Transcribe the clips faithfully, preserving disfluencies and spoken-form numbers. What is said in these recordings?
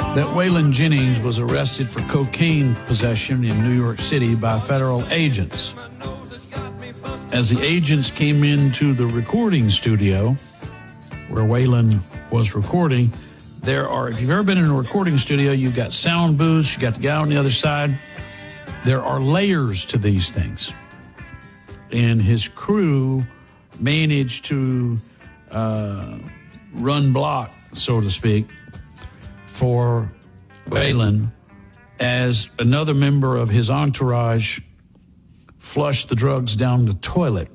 that Waylon Jennings was arrested for cocaine possession in New York City by federal agents. As the agents came into the recording studio where Waylon was recording, there are, if you've ever been in a recording studio, you've got sound booths, you've got the guy on the other side. There are layers to these things. And his crew managed to uh, run block, so to speak, for Waylon as another member of his entourage flushed the drugs down the toilet.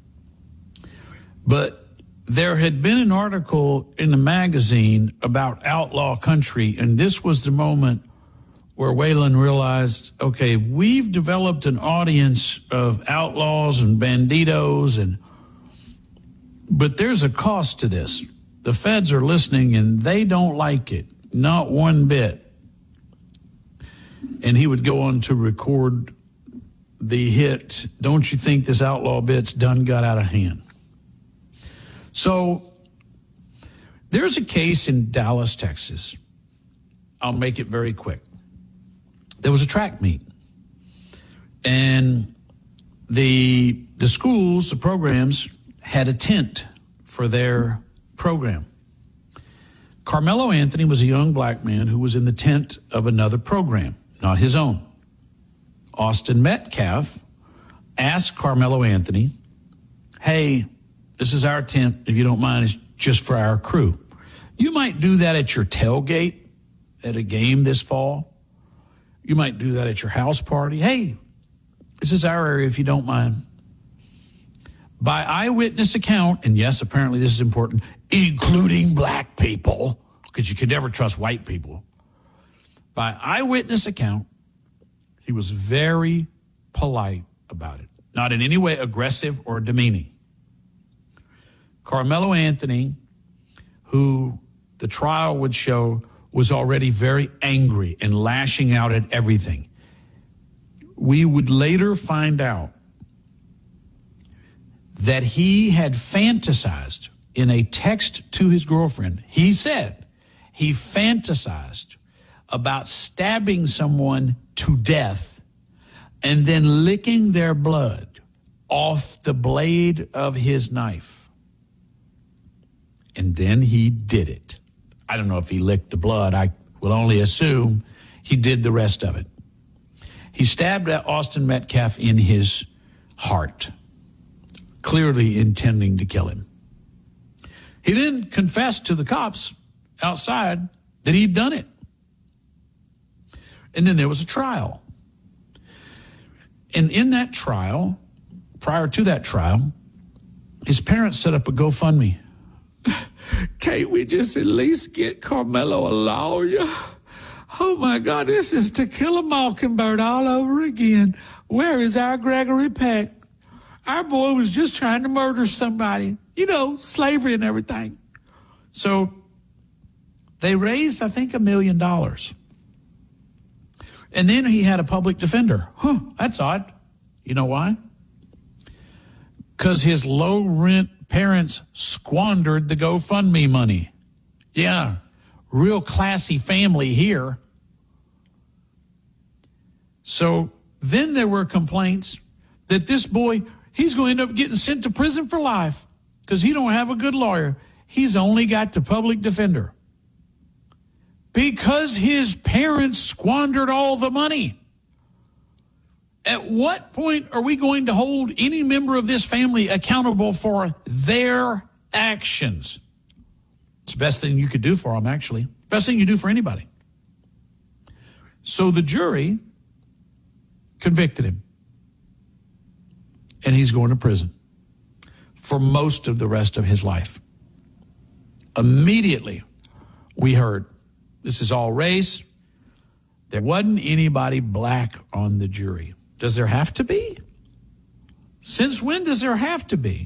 But there had been an article in the magazine about outlaw country, and this was the moment where Waylon realized, okay, we've developed an audience of outlaws and banditos, and but there's a cost to this. The feds are listening, and they don't like it. Not one bit. And he would go on to record the hit, Don't You Think This Outlaw Bit's Done Got Out of Hand? So there's a case in Dallas, Texas. I'll make it very quick. There was a track meet. And the the schools, the programs, had a tent for their program. Carmelo Anthony was a young black man who was in the tent of another program, not his own. Austin Metcalf asked Carmelo Anthony, hey, this is our tent. If you don't mind, it's just for our crew. You might do that at your tailgate at a game this fall. You might do that at your house party. Hey, this is our area if you don't mind. By eyewitness account, and yes, apparently this is important, including black people, because you could never trust white people. By eyewitness account, he was very polite about it, not in any way aggressive or demeaning. Carmelo Anthony, who the trial would show was already very angry and lashing out at everything. We would later find out that he had fantasized in a text to his girlfriend. He said he fantasized about stabbing someone to death and then licking their blood off the blade of his knife. And then he did it. I don't know if he licked the blood. I will only assume he did the rest of it. He stabbed Austin Metcalf in his heart, clearly intending to kill him. He then confessed to the cops outside that he'd done it. And then there was a trial. And in that trial, prior to that trial, his parents set up a GoFundMe. Can't we just at least get Carmelo a lawyer? Oh, my God, this is To Kill a Mockingbird all over again. Where is our Gregory Peck? Our boy was just trying to murder somebody. You know, slavery and everything. So they raised, I think, a million dollars. And then he had a public defender. Huh, that's odd. You know why? Because his low-rent parents squandered the GoFundMe money. Yeah, real classy family here. So then there were complaints that this boy, he's going to end up getting sent to prison for life because he don't have a good lawyer. He's only got the public defender because his parents squandered all the money. At what point are we going to hold any member of this family accountable for their actions? It's the best thing you could do for them, actually. Best thing you do for anybody. So the jury convicted him. And he's going to prison for most of the rest of his life. Immediately, we heard, this is all race. There wasn't anybody black on the jury. Does there have to be? Since when does there have to be?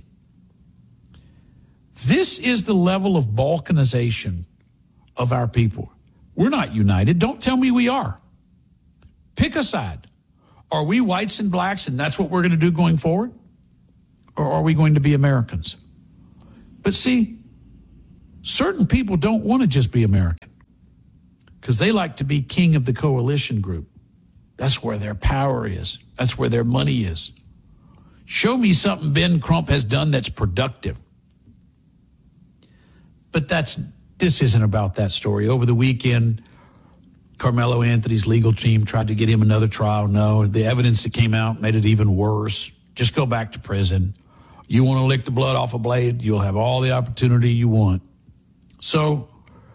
This is the level of balkanization of our people. We're not united. Don't tell me we are. Pick a side. Are we whites and blacks and that's what we're going to do going forward? Or are we going to be Americans? But see, certain people don't want to just be American. because they like to be king of the coalition group. That's where their power is. That's where their money is. Show me something Ben Crump has done that's productive. But that's this isn't about that story. Over the weekend, Carmelo Anthony's legal team tried to get him another trial. No, the evidence that came out made it even worse. Just go back to prison. You want to lick the blood off a blade, you'll have all the opportunity you want. So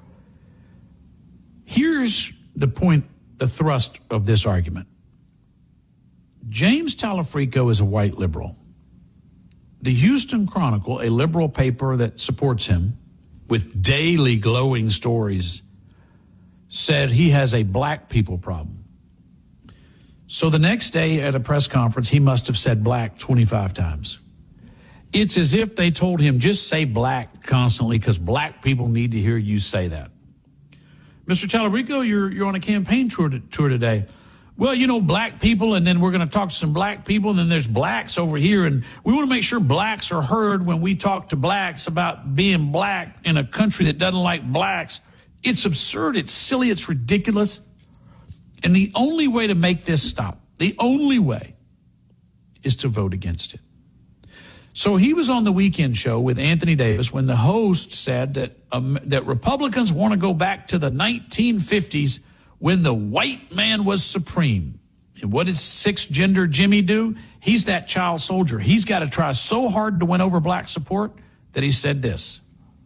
here's the point, the thrust of this argument. James Talafrico is a white liberal. The Houston Chronicle, a liberal paper that supports him with daily glowing stories, said he has a black people problem. So the next day at a press conference, he must have said black twenty-five times. It's as if they told him, just say black constantly because black people need to hear you say that. Mister Talarico, you're you're on a campaign tour, to, tour today. Well, you know, black people, and then we're going to talk to some black people, and then there's blacks over here, and we want to make sure blacks are heard when we talk to blacks about being black in a country that doesn't like blacks. It's absurd, it's silly, it's ridiculous. And the only way to make this stop, the only way, is to vote against it. So he was on the Weekend Show with Anthony Davis when the host said that um, that Republicans want to go back to the nineteen fifties when the white man was supreme. And what does six-gender Jimmy do? He's that child soldier. He's got to try so hard to win over black support that he said this.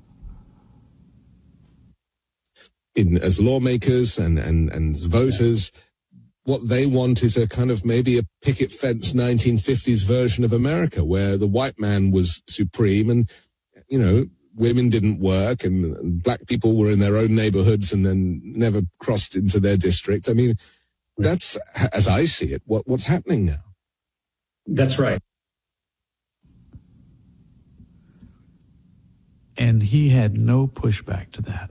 In, as lawmakers and, and, and as voters, what they want is a kind of maybe a picket fence nineteen fifties version of America where the white man was supreme and, you know, women didn't work and, and black people were in their own neighborhoods and then never crossed into their district. I mean, that's, as I see it, what, what's happening now. That's right. And he had no pushback to that.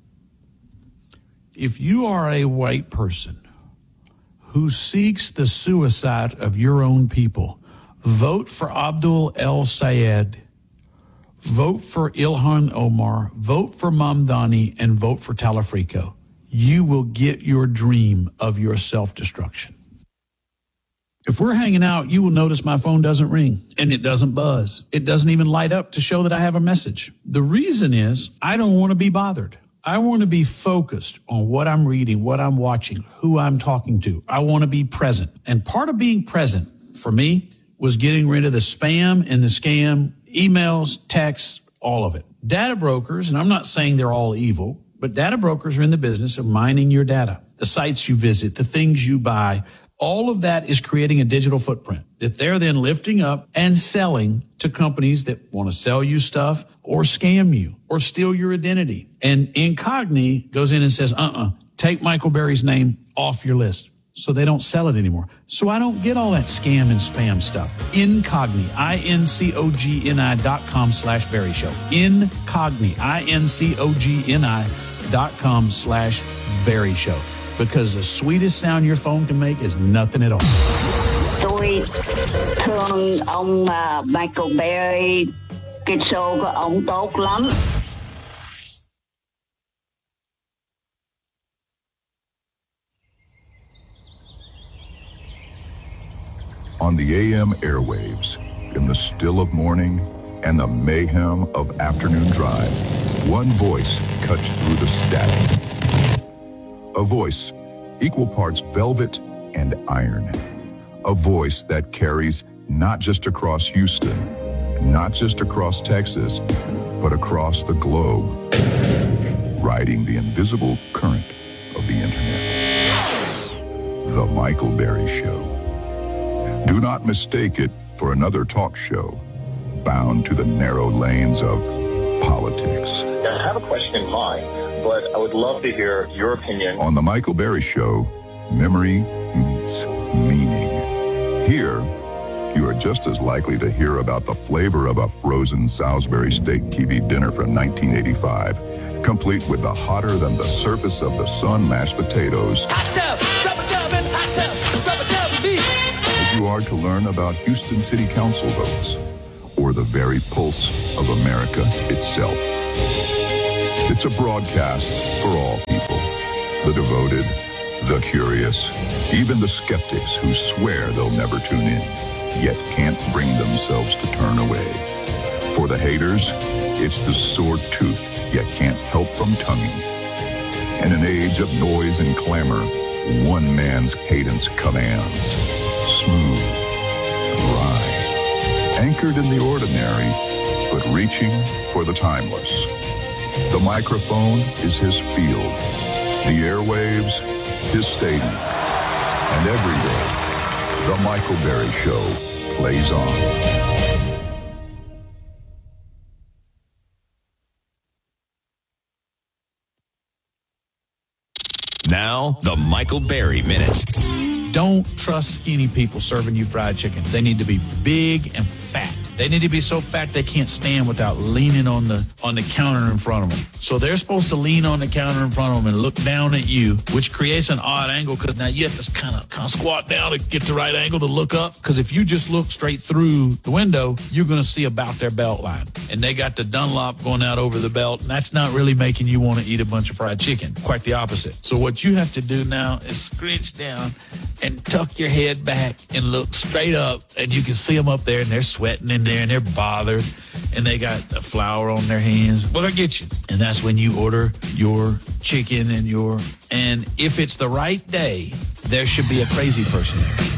If you are a white person who seeks the suicide of your own people, vote for Abdul El Sayed, vote for Ilhan Omar, vote for Mamdani, and vote for Talafrico. You will get your dream of your self-destruction. If we're hanging out, you will notice my phone doesn't ring and it doesn't buzz. It doesn't even light up to show that I have a message. The reason is I don't want to be bothered. I want to be focused on what I'm reading, what I'm watching, who I'm talking to. I want to be present. And part of being present for me was getting rid of the spam and the scam, emails, texts, all of it. Data brokers, and I'm not saying they're all evil, but data brokers are in the business of mining your data, the sites you visit, the things you buy. All of that is creating a digital footprint that they're then lifting up and selling to companies that want to sell you stuff or scam you or steal your identity. And Incogni goes in and says, uh-uh, take Michael Berry's name off your list. So they don't sell it anymore. So I don't get all that scam and spam stuff. Incogni, I N C O G N I dot com slash Berry Show. Incogni, I N C O G N I dot com slash Berry Show. Because the sweetest sound your phone can make is nothing at all. Tôi thương ông uh, Michael Berry, cái show của ông tốt lắm. On the A M airwaves, in the still of morning and the mayhem of afternoon drive, one voice cuts through the static. A voice, equal parts velvet and iron. A voice that carries not just across Houston, not just across Texas, but across the globe, riding the invisible current of the internet. The Michael Berry Show. Do not mistake it for another talk show bound to the narrow lanes of politics. I have a question in mind, but I would love to hear your opinion. On the Michael Berry Show, memory meets meaning. Here, you are just as likely to hear about the flavor of a frozen Salisbury steak T V dinner from nineteen eighty-five, complete with the hotter than the surface of the sun mashed potatoes. Hot tub, rubber tub, and hot tub, rubber tub and beef. As you are to learn about Houston City Council votes, or the very pulse of America itself. It's a broadcast for all people, The devoted, the curious, even the skeptics who swear they'll never tune in, yet can't bring themselves to turn away. For the haters, it's the sore tooth, yet can't help from tonguing. In an age of noise and clamor, one man's cadence commands. Smooth, dry, anchored in the ordinary, but reaching for the timeless. The microphone is his field, the airwaves, his stadium. And every day, The Michael Berry Show plays on. Now, the Michael Berry Minute. Don't trust skinny people serving you fried chicken. They need to be big and fat. They need to be so fat they can't stand without leaning on the on the counter in front of them. So they're supposed to lean on the counter in front of them and look down at you, which creates an odd angle because now you have to kind of kind of squat down to get the right angle to look up. Because if you just look straight through the window, you're going to see about their belt line. And they got the Dunlop going out over the belt, and that's not really making you want to eat a bunch of fried chicken. Quite the opposite. So what you have to do now is scrunch down and tuck your head back and look straight up, and you can see them up there, and they're sweating in there, and they're bothered, and they got a flour on their hands. Well, I get you. And that's when you order your chicken and your, and if it's the right day, there should be a crazy person there.